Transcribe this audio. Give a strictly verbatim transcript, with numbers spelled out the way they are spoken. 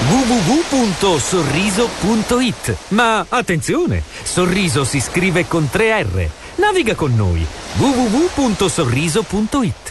w w w punto sorriso punto it. Ma attenzione, Sorriso si scrive con tre R. Naviga con noi. w w w punto sorriso punto it.